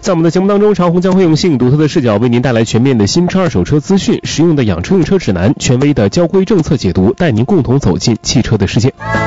在我们的节目当中，长虹将会用新颖独特的视角为您带来全面的新车二手车资讯、实用的养车用车指南、权威的交规政策解读，带您共同走进汽车的世界。